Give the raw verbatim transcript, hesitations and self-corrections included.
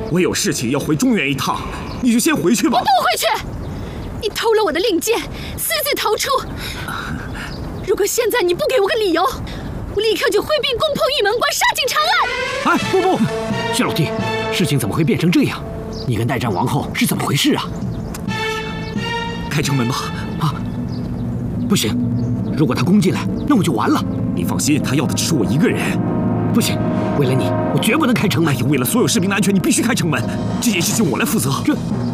我有事情要回中原一趟，你就先回去吧。 我不回去！你偷了我的令箭，私自逃出。如果现在你不给我个理由，我立刻就挥兵攻破玉门关，杀进长安。 哎，不不，薛老弟，事情怎么会变成这样？你跟代战王后是怎么回事啊？ 开城门吧。 啊，不行，如果他攻进来，那我就完了。 你放心，他要的只是我一个人。 不行，为了你，我绝不能开城门。 哎呀，为了所有士兵的安全，你必须开城门。这件事情我来负责。 这。